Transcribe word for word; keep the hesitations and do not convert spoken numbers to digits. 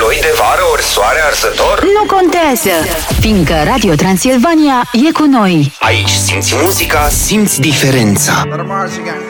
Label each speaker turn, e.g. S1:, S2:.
S1: ploi de vară ori soare arzător?
S2: Nu contează, fiindcă Radio Transilvania e cu noi.
S1: Aici simți muzica, simți diferența.
S3: But I'm Mars again.